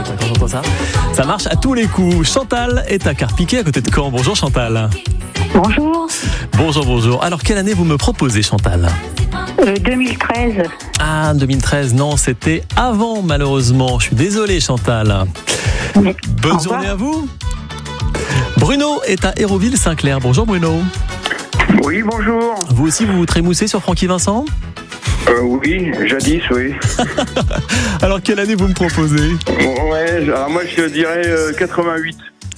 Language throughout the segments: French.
Quand j'entends ça, ça marche à tous les coups. Chantal est à Carpiquet, à côté de Caen. Bonjour Chantal. Bonjour. Bonjour. Alors, quelle année vous me proposez, Chantal ? 2013. Ah, 2013, non, c'était avant, malheureusement. Je suis désolé, Chantal. Mais, Bonne journée à vous. Bruno est à Hérouville-Saint-Clair. Bonjour Bruno. Oui, bonjour. Vous aussi, vous vous trémoussez sur Francky Vincent ? Oui, jadis, oui. Alors, quelle année vous me proposez ? Ouais, alors moi je dirais 88.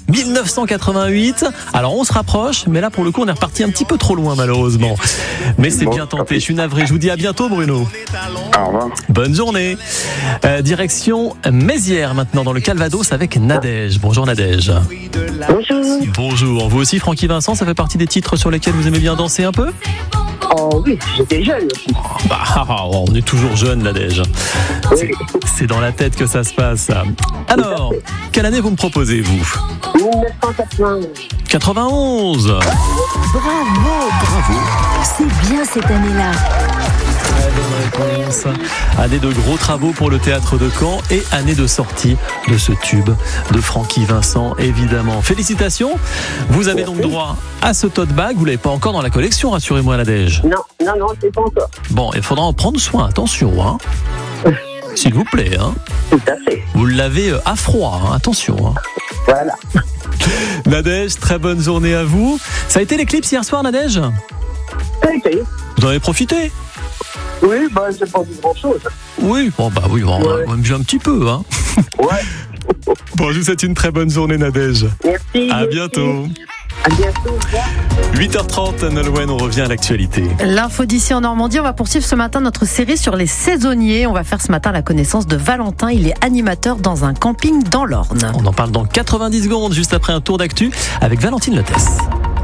1988. Alors, on se rapproche, mais là, pour le coup, on est reparti un petit peu trop loin, malheureusement. Mais c'est bien tenté. Je suis navré. Je vous dis à bientôt, Bruno. Au revoir. Bonne journée. Direction Mézières, maintenant, dans le Calvados, avec Nadège. Bonjour, Nadège. Bonjour. Bonjour. Vous aussi, Francky Vincent, ça fait partie des titres sur lesquels vous aimez bien danser un peu ? Oh oui, j'étais jeune aussi. On est toujours jeune, Nadège. C'est dans la tête que ça se passe. Alors, quelle année vous me proposez, vous ? 1991. 91. Bravo. C'est bien cette année-là. Bonne réponse. Année de gros travaux pour le théâtre de Caen et année de sortie de ce tube de Francky Vincent, évidemment. Félicitations. Vous avez donc droit à ce tote bag. Vous l'avez pas encore dans la collection, rassurez-moi, Nadège. Non, c'est pas encore. Bon, il faudra en prendre soin. Attention, hein. S'il vous plaît, hein. Tout à fait. Vous l'avez à froid, hein. Attention, hein. Voilà. Nadège, très bonne journée à vous. Ça a été l'éclipse hier soir, Nadège ? Ok. Vous en avez profité ? Oui, c'est pas du grand-chose. Oui, on va même jouer un petit peu, hein. Ouais. Bon, je vous souhaite une très bonne journée, Nadège. Merci. À bientôt. À bientôt. 8h30, Nolwenn, on revient à l'actualité. L'info d'ici en Normandie, on va poursuivre ce matin notre série sur les saisonniers. On va faire ce matin la connaissance de Valentin. Il est animateur dans un camping dans l'Orne. On en parle dans 90 secondes, juste après un tour d'actu avec Valentine Lotès.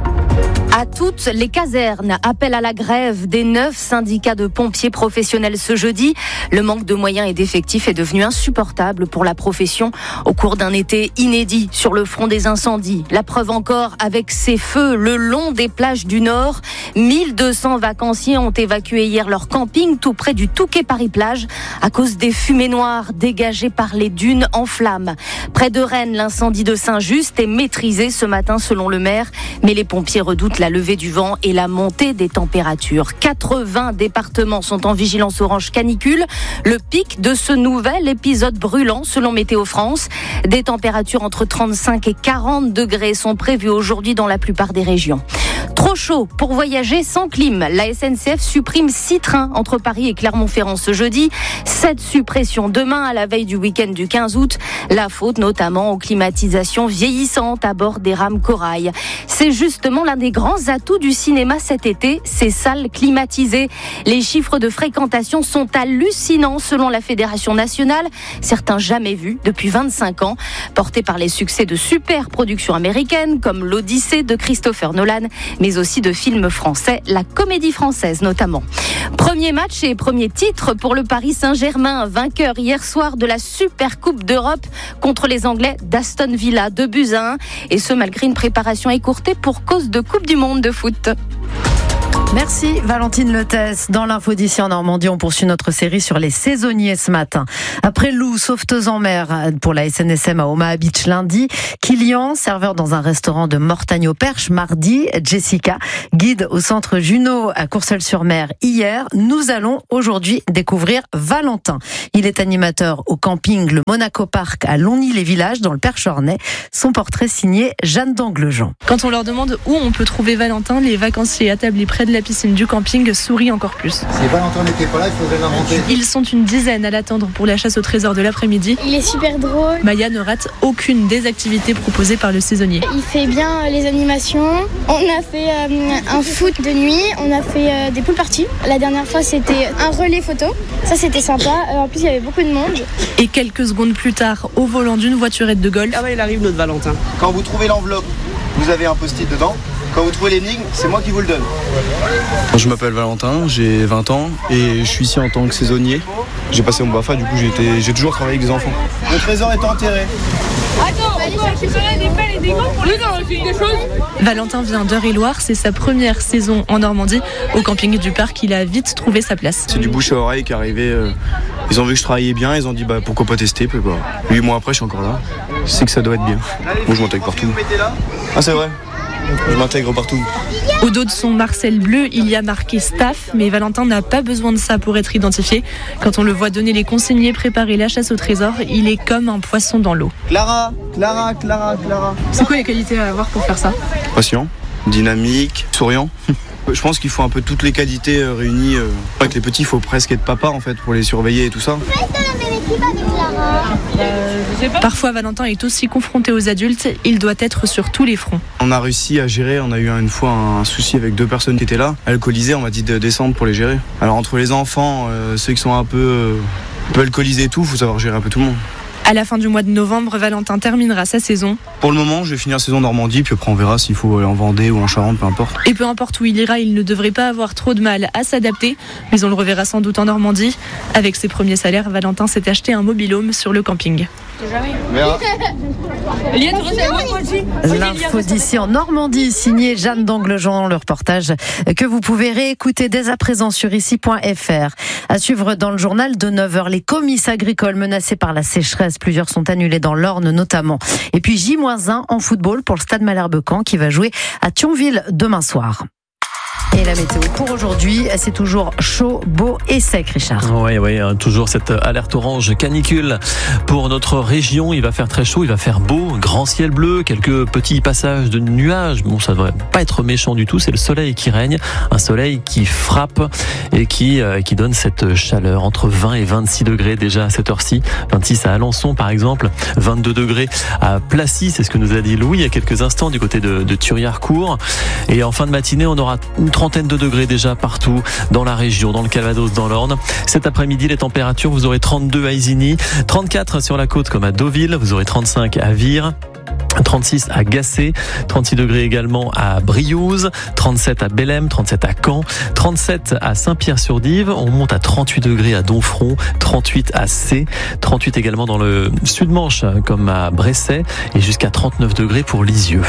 À toutes les casernes, appel à la grève des 9 syndicats de pompiers professionnels ce jeudi. Le manque de moyens et d'effectifs est devenu insupportable pour la profession au cours d'un été inédit sur le front des incendies. La preuve encore avec ces feux le long des plages du Nord. 1200 vacanciers ont évacué hier leur camping tout près du Touquet-Paris-Plage à cause des fumées noires dégagées par les dunes en flammes. Près de Rennes, l'incendie de Saint-Just est maîtrisé ce matin selon le maire, mais les pompiers redoutent la levée du vent et la montée des températures. 80 départements sont en vigilance orange canicule. Le pic de ce nouvel épisode brûlant selon Météo France. Des températures entre 35 et 40 degrés sont prévues aujourd'hui dans la plupart des régions. Trop chaud pour voyager sans clim. La SNCF supprime 6 trains entre Paris et Clermont-Ferrand ce jeudi. 7 suppressions demain à la veille du week-end du 15 août. La faute notamment aux climatisations vieillissantes à bord des rames Corail. C'est justement l'un des grands atouts du cinéma cet été, ces salles climatisées. Les chiffres de fréquentation sont hallucinants selon la Fédération nationale, certains jamais vus depuis 25 ans, portés par les succès de super productions américaines comme l'Odyssée de Christopher Nolan, mais aussi de films français, la Comédie Française notamment. Premier match et premier titre pour le Paris Saint-Germain, vainqueur hier soir de la Super Coupe d'Europe contre les Anglais d'Aston Villa, 2-1, et ce malgré une préparation écourtée pour cause de Coupe du Monde de foot. Merci Valentine Lotès. Dans l'info d'ici en Normandie, on poursuit notre série sur les saisonniers ce matin. Après Lou, sauveteuse en mer pour la SNSM à Omaha Beach lundi, Kylian, serveur dans un restaurant de Mortagne-au-Perche mardi, Jessica, guide au centre Junot à Courseulles-sur-Mer hier. Nous allons aujourd'hui découvrir Valentin. Il est animateur au camping Le Monaco Park à Longny-les-Villages dans le Perche-Ornais. Son portrait signé Jeanne d'Anglejean. Quand on leur demande où on peut trouver Valentin, les vacanciers attablés près de la piscine du camping sourient encore plus. Si Valentin n'était pas là, il faudrait l'inventer. Ils sont une dizaine à l'attendre pour la chasse au trésor de l'après-midi. Il est super drôle. Maya ne rate aucune des activités proposées par le saisonnier. Il fait bien les animations. On a fait un foot de nuit, on a fait des pool parties. La dernière fois, c'était un relais photo. Ça, c'était sympa. En plus, il y avait beaucoup de monde. Et quelques secondes plus tard, au volant d'une voiturette de golf. Ah ouais, il arrive notre Valentin. Quand vous trouvez l'enveloppe, vous avez un post-it dedans. Quand vous trouvez l'énigme, c'est moi qui vous le donne. Je m'appelle Valentin, j'ai 20 ans et je suis ici en tant que saisonnier. J'ai passé mon BAFA, du coup j'ai toujours travaillé avec des enfants. Le trésor est enterré. Attends, on peut récupérer des pelles et des gants pour les des choses. Valentin vient d'Eure-et-Loire, c'est sa première saison en Normandie. Au camping du parc, il a vite trouvé sa place. C'est du bouche à oreille qui arrivait Ils ont vu que je travaillais bien, ils ont dit pourquoi pas tester. Puis 8 mois après, je suis encore là. Je sais que ça doit être bien. Moi, je m'intègre partout. Ah, c'est vrai. Je m'intègre partout. Au dos de son Marcel bleu, il y a marqué staff, mais Valentin n'a pas besoin de ça pour être identifié. Quand on le voit donner les consignes, préparer la chasse au trésor, il est comme un poisson dans l'eau. Clara. C'est quoi les qualités à avoir pour faire ça? Patient, dynamique, souriant. Je pense qu'il faut un peu toutes les qualités réunies. Avec les petits, il faut presque être papa en fait pour les surveiller et tout ça. Parfois, Valentin est aussi confronté aux adultes. Il doit être sur tous les fronts. On a réussi à gérer. On a eu une fois un souci avec 2 personnes qui étaient là, alcoolisées. On m'a dit de descendre pour les gérer. Alors entre les enfants, ceux qui sont un peu alcoolisés et tout, il faut savoir gérer un peu tout le monde. À la fin du mois de novembre, Valentin terminera sa saison. Pour le moment, je vais finir la saison Normandie, puis après on verra s'il faut aller en Vendée ou en Charente, peu importe. Et peu importe où il ira, il ne devrait pas avoir trop de mal à s'adapter. Mais on le reverra sans doute en Normandie. Avec ses premiers salaires, Valentin s'est acheté un mobil-home sur le camping. L'info d'ici en Normandie, signé Jeanne d'Anglejean, le reportage que vous pouvez réécouter dès à présent sur ici.fr. À suivre dans le journal de 9h, les comices agricoles menacés par la sécheresse. Plusieurs sont annulés dans l'Orne notamment. Et puis J-1 en football pour le Stade Malherbe-Caen qui va jouer à Thionville demain soir. Et la météo pour aujourd'hui, c'est toujours chaud, beau et sec, Richard. Oui, toujours cette alerte orange canicule pour notre région. Il va faire très chaud, il va faire beau, grand ciel bleu, quelques petits passages de nuages. Bon, ça devrait pas être méchant du tout, c'est le soleil qui règne, un soleil qui frappe et qui donne cette chaleur entre 20 et 26 degrés déjà à cette heure-ci. 26 à Alençon par exemple, 22 degrés à Placy, c'est ce que nous a dit Louis il y a quelques instants du côté de Thuriarcourt. Et en fin de matinée, on aura une trentaine de degrés déjà partout dans la région, dans le Calvados, dans l'Orne. Cet après-midi, les températures, vous aurez 32 à Isigny, 34 sur la côte comme à Deauville, vous aurez 35 à Vire, 36 à Gacé, 36 degrés également à Briouze, 37 à Bellem, 37 à Caen, 37 à Saint-Pierre-sur-Dive, on monte à 38 degrés à Donfront, 38 à Cé, 38 également dans le Sud-Manche comme à Bresset et jusqu'à 39 degrés pour Lisieux.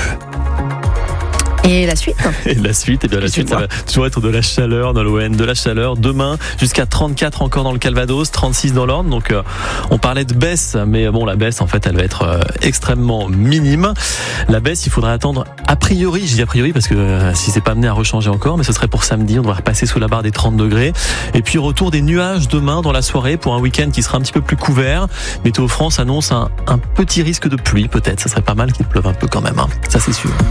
Et la suite la suite, ça va toujours être de la chaleur dans l'ON, de la chaleur. Demain, jusqu'à 34 encore dans le Calvados, 36 dans l'Orne. Donc, on parlait de baisse, mais bon, la baisse, en fait, elle va être extrêmement minime. La baisse, il faudra attendre a priori, je dis a priori parce que si c'est pas amené à rechanger encore, mais ce serait pour samedi, on devrait repasser sous la barre des 30 degrés. Et puis, retour des nuages demain dans la soirée pour un week-end qui sera un petit peu plus couvert. Météo France annonce un petit risque de pluie, peut-être. Ça serait pas mal qu'il pleuve un peu quand même, hein. Ça, c'est sûr.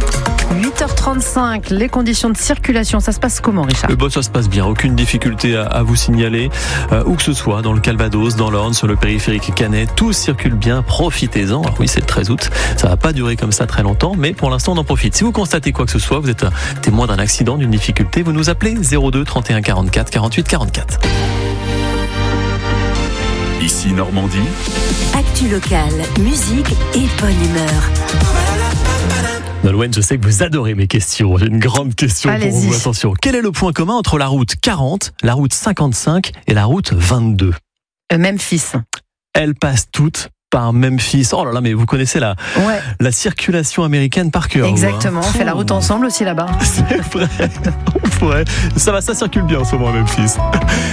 8h35, les conditions de circulation, ça se passe comment, Richard ? Ça se passe bien, aucune difficulté à vous signaler, où que ce soit, dans le Calvados, dans l'Orne, sur le périphérique Canet, tout circule bien, profitez-en. Alors oui, c'est le 13 août, ça va pas durer comme ça très longtemps, mais pour l'instant on en profite. Si vous constatez quoi que ce soit, vous êtes témoin d'un accident, d'une difficulté, vous nous appelez 02 31 44 48 44. Ici Normandie. Actu locale, musique et bonne humeur. Nolwenn, je sais que vous adorez mes questions. J'ai une grande question pour vous. Attention. Quel est le point commun entre la route 40, la route 55 et la route 22 ? Memphis. Elles passent toutes par Memphis. Oh là là, mais vous connaissez la circulation américaine par cœur. Exactement, on fait la route ensemble aussi là-bas. C'est vrai. Ça circule bien en ce moment à Memphis.